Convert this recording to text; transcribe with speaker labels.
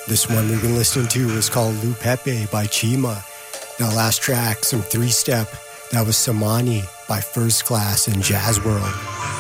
Speaker 1: This one we've been listening to was called Lu Pepe by Chima. Now last track, some three-step, that was Samani by First Class and Jazz World.